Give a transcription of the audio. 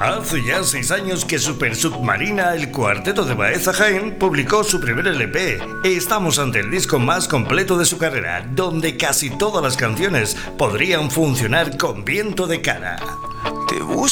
Hace ya 6 años que Super Submarina, el cuarteto de Baeza Jaén, publicó su primer LP. Estamos ante el disco más completo de su carrera, donde casi todas las canciones podrían funcionar con viento de cara. Te busco